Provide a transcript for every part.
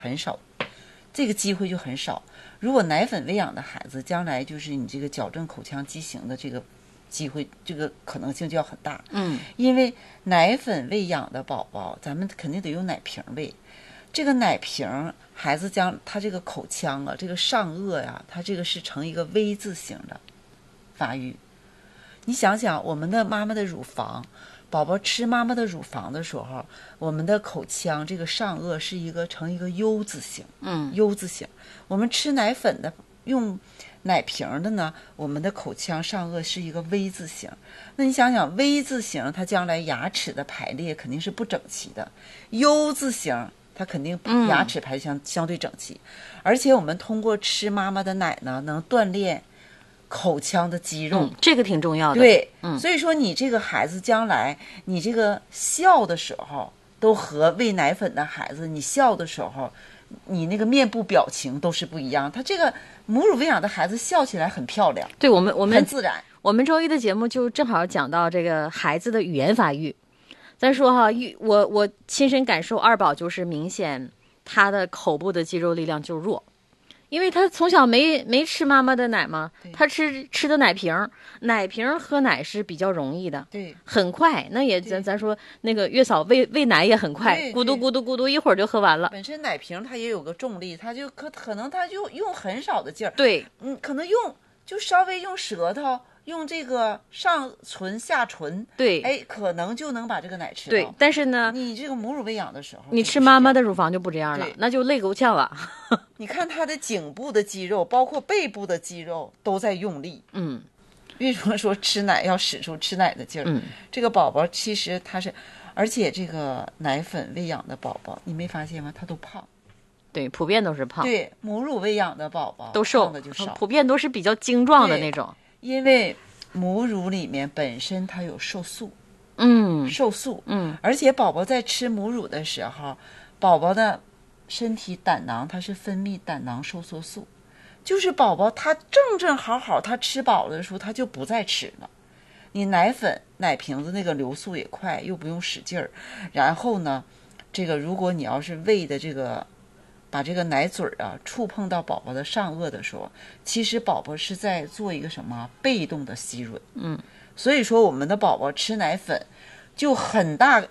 很少，这个机会就很少。如果奶粉喂养的孩子，将来就是你这个矫正口腔畸形的这个机会，这个可能性就要很大。因为奶粉喂养的宝宝，咱们肯定得用奶瓶喂。这个奶瓶，孩子他这个口腔啊，这个上颚呀，它这个是呈一个 V 字形的发育。你想想，我们的妈妈的乳房，宝宝吃妈妈的乳房的时候，我们的口腔这个上颚是呈一个 U 字形，U 字形。我们吃奶粉的用奶瓶的呢，我们的口腔上颚是一个 V 字形。那你想想 V 字形，它将来牙齿的排列肯定是不整齐的。U 字形，它肯定牙齿排相对整齐。而且我们通过吃妈妈的奶呢，能锻炼口腔的肌肉， 这个挺重要的。 对，所以说你这个孩子将来你这个笑的时候，都和喂奶粉的孩子你笑的时候，你那个面部表情都是不一样。他这个母乳喂养的孩子笑起来很漂亮， 对，我们很自然。 我们周一的节目就正好讲到这个孩子的语言发育。咱说哈，我亲身感受，二宝就是明显他的口部的肌肉力量就弱。因为他从小没吃妈妈的奶嘛，他吃的奶瓶喝奶是比较容易的， 对， 很快。那也咱说那个月嫂喂奶也很快，咕嘟咕嘟咕嘟一会儿就喝完了。 本身奶瓶它也有个重力，它就可能它就用很少的劲儿， 对， 可能就稍微用舌头。用这个上唇下唇， 对， 可能就能把这个奶吃到。 对，但是呢， 你这个母乳喂养的时候， 你吃妈妈的乳房就不这样了，那就累够呛了。 你看他的颈部的肌肉，包括背部的肌肉都在用力。为什么说吃奶要使出吃奶的劲儿？这个宝宝其实他是，而且这个奶粉喂养的宝宝，你没发现吗？他都胖。 对，普遍都是胖。 对，母乳喂养的宝宝都瘦的就少， 普遍都是比较精壮的那种。 因为母乳里面本身它有瘦素，瘦素，而且宝宝在吃母乳的时候，宝宝的身体胆囊它是分泌胆囊收缩素，就是宝宝他正好他吃饱了的时候他就不再吃了。你奶粉奶瓶子那个流速也快，又不用使劲儿，然后呢，这个如果你要是喂的这个。把这个奶嘴啊触碰到宝宝的上颚的时候，其实宝宝是在做一个什么被动的吸吮。所以说我们的宝宝吃奶粉就很大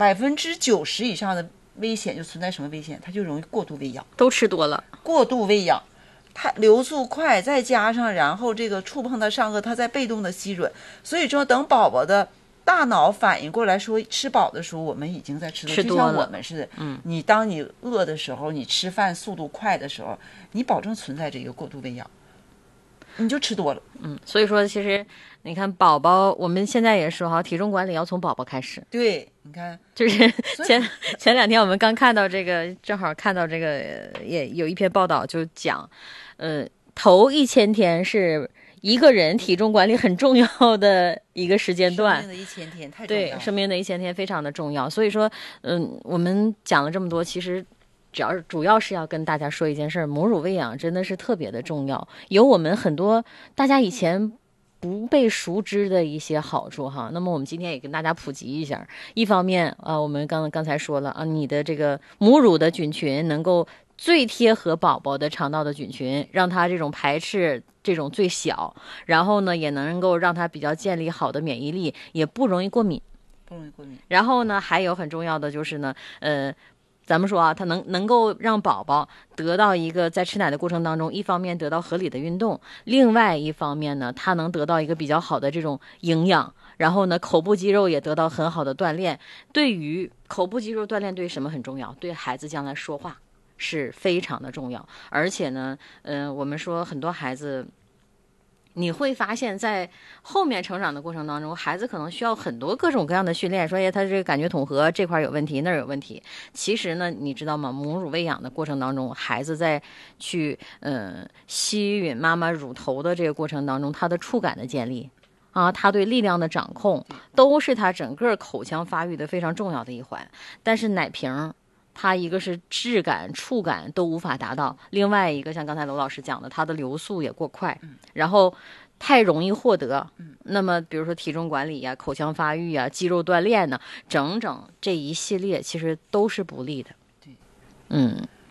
90%以上的危险就存在什么危险？它就容易过度喂养， 都吃多了， 过度喂养，它流速快，再加上然后这个触碰到上颚，它在被动的吸吮，所以说等宝宝的大脑反应过来说吃饱的时候，我们已经在吃多了，就像我们似的。你当你饿的时候，你吃饭速度快的时候，你保证存在这个过度喂养，你就吃多了。 所以说其实你看宝宝，我们现在也说哈，体重管理要从宝宝开始。 对，你看， 就是前2天我们刚看到这个，正好看到这个也有一篇报道，就讲，头1000天是一个人体重管理很重要的一个时间段， 生命的1000天太重要了。 对，生命的1000天非常的重要。所以说，我们讲了这么多，其实主要是要跟大家说一件事儿，母乳喂养真的是特别的重要，有我们很多大家以前不被熟知的一些好处哈。那么我们今天也跟大家普及一下。一方面我们刚才说了啊，你的这个母乳的菌群能够最贴合宝宝的肠道的菌群，让它这种排斥这种最小，然后呢也能够让它比较建立好的免疫力，也不容易过敏。然后呢还有很重要的就是呢咱们说啊，它能够让宝宝得到一个在吃奶的过程当中，一方面得到合理的运动，另外一方面呢，它能得到一个比较好的这种营养，然后呢，口部肌肉也得到很好的锻炼。对于口部肌肉锻炼对什么很重要？对孩子将来说话是非常的重要。而且呢，我们说很多孩子，你会发现在后面成长的过程当中，孩子可能需要很多各种各样的训练，说他这个感觉统合这块有问题，那儿有问题。其实呢，你知道吗？母乳喂养的过程当中，孩子在去吸吮妈妈乳头的这个过程当中，他的触感的建立啊，他对力量的掌控，都是他整个口腔发育的非常重要的一环。但是奶瓶它一个是质感、触感都无法达到，另外一个像刚才娄老师讲的，它的流速也过快，然后太容易获得。那么比如说体重管理呀、口腔发育呀、肌肉锻炼呢，整整这一系列其实都是不利的。 对，